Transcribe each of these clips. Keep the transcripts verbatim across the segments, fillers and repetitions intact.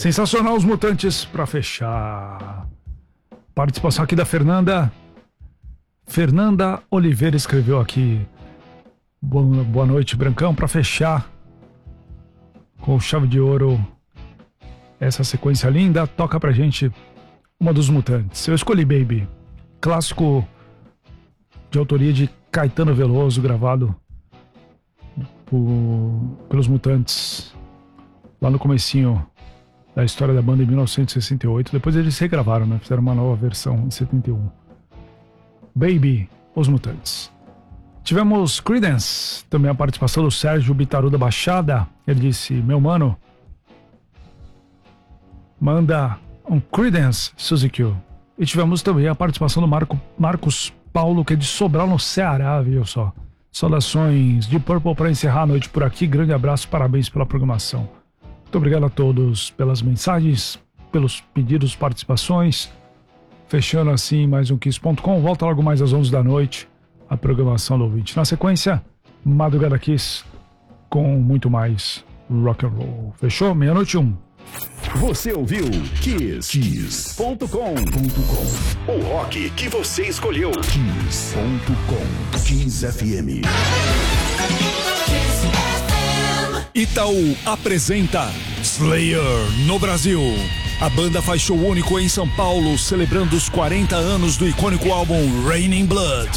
Sensacional os Mutantes pra fechar. Participação aqui da Fernanda. Fernanda Oliveira escreveu aqui. Boa, boa noite, Brancão, pra fechar com chave de ouro essa sequência linda. Toca pra gente uma dos Mutantes. Eu escolhi Baby, clássico de autoria de Caetano Veloso, gravado por, pelos Mutantes lá no comecinho da história da banda em mil novecentos e sessenta e oito. Depois eles regravaram, né? Fizeram uma nova versão em setenta e um. Baby, os Mutantes. Tivemos Creedence, também a participação do Sérgio Bitaru da Baixada. Ele disse, meu mano, manda um Creedence, Suzy Q. E tivemos também a participação do Marco, Marcos Paulo, que é de Sobral, no Ceará, viu só. Saudações de Purple para encerrar a noite por aqui. Grande abraço, parabéns pela programação. Muito obrigado a todos pelas mensagens, pelos pedidos, participações. Fechando assim mais um Kiss ponto com. Volta logo mais às onze da noite a programação do ouvinte. Na sequência, Madrugada Kiss com muito mais rock and roll. Fechou? Meia-noite um. Você ouviu Kiss, Kiss ponto com. O rock que você escolheu. Kiss ponto com. Kiss F M. Itaú apresenta Slayer no Brasil. A banda faz show único em São Paulo, celebrando os quarenta anos do icônico álbum Raining Blood.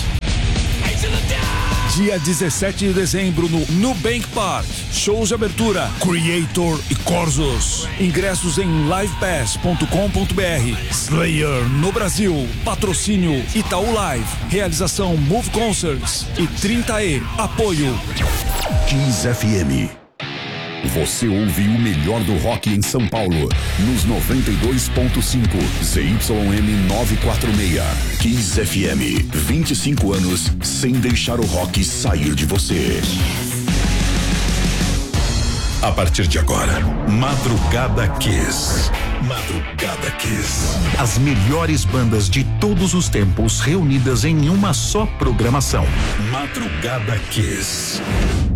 Dia dezessete de dezembro no Nubank Park. Shows de abertura Creator e Corsos. Ingressos em live pass ponto com ponto b r. Slayer no Brasil. Patrocínio Itaú Live. Realização Move Concerts e trinta E. Apoio Kiss F M. Você ouviu o melhor do rock em São Paulo, nos noventa e dois ponto cinco, Z Y M novecentos e quarenta e seis. Kiss F M, vinte e cinco anos sem deixar o rock sair de você. A partir de agora, Madrugada Kiss. Madrugada Kiss. As melhores bandas de todos os tempos reunidas em uma só programação. Madrugada Kiss.